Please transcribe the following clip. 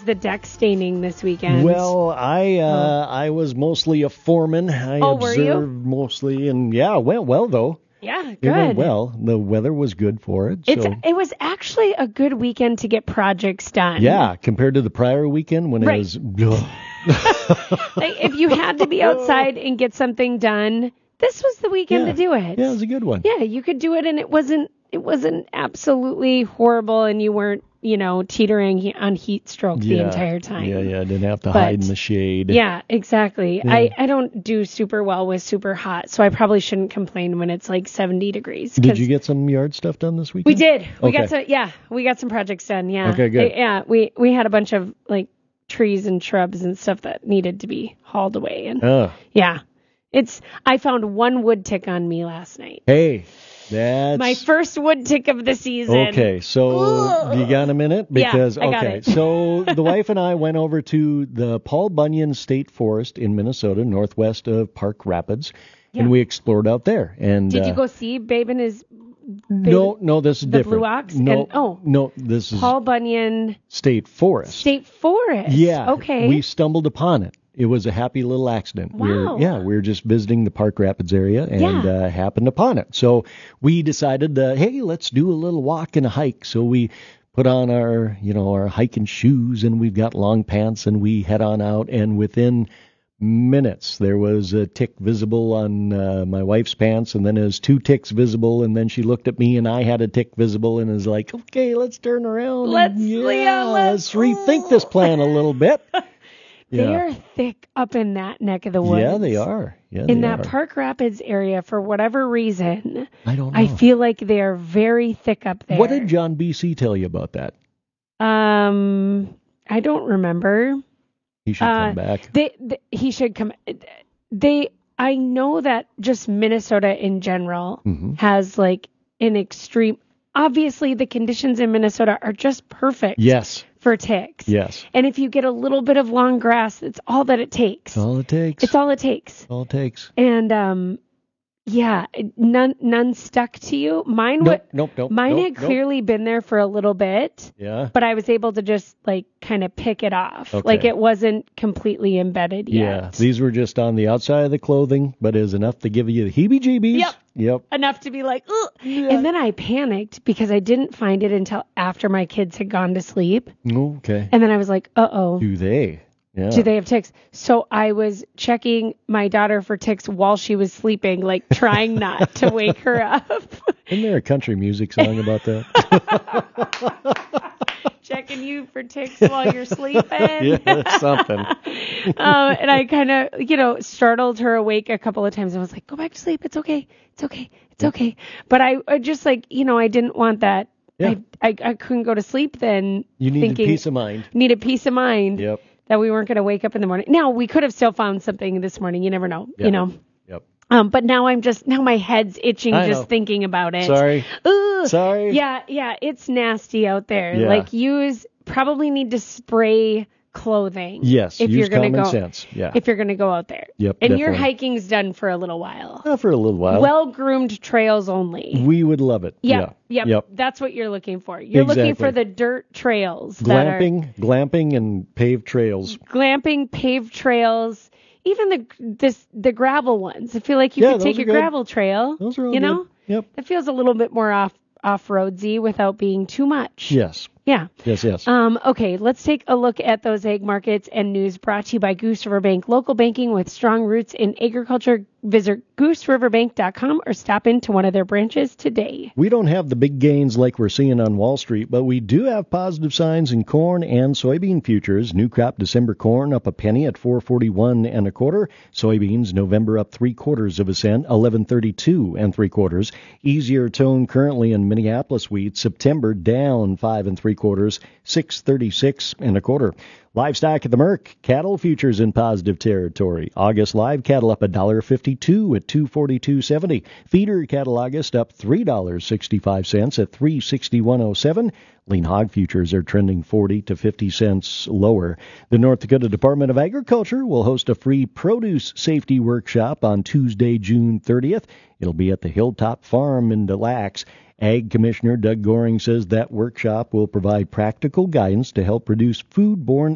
the deck staining this weekend? Well, I was mostly a foreman. I observed mostly, and went well though. Yeah, good. It went well. The weather was good for it. It was actually a good weekend to get projects done. Yeah, compared to the prior weekend when it was... Like, if you had to be outside and get something done, this was the weekend to do it. Yeah, it was a good one. Yeah, you could do it, and it wasn't absolutely horrible, and you weren't, teetering on heat stroke the entire time. Yeah, didn't have to hide in the shade. Yeah, exactly. Yeah. I don't do super well with super hot, so I probably shouldn't complain when it's like 70 degrees. Did you get some yard stuff done this weekend? We did. We got some projects done, yeah. Okay, good. We had a bunch of, like, trees and shrubs and stuff that needed to be hauled away. And I found one wood tick on me last night. Hey, that's my first wood tick of the season. Okay, so you got a minute? Because I got it. So the wife and I went over to the Paul Bunyan State Forest in Minnesota, northwest of Park Rapids, and we explored out there. And did you go see Babe and his? No, this is different. Blue Ox? No, this is Paul Bunyan State Forest. State Forest. Yeah. Okay. We stumbled upon it. It was a happy little accident. Wow. We were just visiting the Park Rapids area and happened upon it. So we decided, hey, let's do a little walk and a hike. So we put on our hiking shoes, and we've got long pants, and we head on out. And within minutes, there was a tick visible on my wife's pants, and then there's 2 ticks visible, and then she looked at me, and I had a tick visible, and is like, okay, let's turn around. Let's rethink this plan a little bit. They are thick up in that neck of the woods. Yeah, they are. In that Park Rapids area, for whatever reason, I don't know. I feel like they are very thick up there. What did John B.C. tell you about that? I don't remember. He should come back. He should come. I know that just Minnesota in general has like an extreme. Obviously, the conditions in Minnesota are just perfect. Yes. For ticks. Yes. And if you get a little bit of long grass, it's all that it takes. It's all it takes. It's all it takes. All it takes. And none stuck to you. Mine had clearly been there for a little bit. Yeah. But I was able to just like kind of pick it off. Okay. Like it wasn't completely embedded yet. Yeah. These were just on the outside of the clothing, but it was enough to give you the heebie-jeebies. Yep. Enough to be like, ugh. Yeah. And then I panicked because I didn't find it until after my kids had gone to sleep. Okay. And then I was like, uh-oh. Do they? Yeah. Do they have ticks? So I was checking my daughter for ticks while she was sleeping, like trying not to wake her up. Isn't there a country music song about that? Checking you for ticks while you're sleeping. Yeah, that's something. And I kind of, startled her awake a couple of times and was like, go back to sleep. It's okay. It's okay. It's okay. But I just I didn't want that. Yeah. I couldn't go to sleep then. You needed peace of mind. Needed peace of mind. Yep. That we weren't going to wake up in the morning. Now, we could have still found something this morning. You never know, Yep. But now my head's itching just thinking about it. Sorry. Ugh. Sorry. Yeah, it's nasty out there. Yeah. Like probably need to spray clothing. Yes, if use you're gonna common go, sense. Yeah. If you're going to go out there. Yep. And definitely. your hiking's done for a little while. For a little while. Well-groomed trails only. We would love it. Yep. That's what you're looking for. You're looking for the dirt trails. Glamping and paved trails. Glamping, paved trails. Even the gravel ones. I feel like you could take a gravel trail. Those are all good. Yep. It feels a little bit more off-roadsy without being too much. Yes. Yeah. Yes. Okay, let's take a look at those ag markets and news brought to you by Goose River Bank, local banking with strong roots in agriculture. Visit gooseriverbank.com or stop into one of their branches today. We don't have the big gains like we're seeing on Wall Street, but we do have positive signs in corn and soybean futures. New crop December corn up a penny at 4.41 1/4. Soybeans November up 3/4 cent, 11.32 3/4. Easier tone currently in Minneapolis wheat. September down 5 3/4, 6.36 1/4. Livestock at the Merc, cattle futures in positive territory. August live cattle up $1.52 at $242.70. Feeder cattle August up $3.65 at $361.07. Lean hog futures are trending 40 to 50 cents lower. The North Dakota Department of Agriculture will host a free produce safety workshop on Tuesday, June 30th. It'll be at the Hilltop Farm in Des Lacs. Ag Commissioner Doug Goring says that workshop will provide practical guidance to help reduce foodborne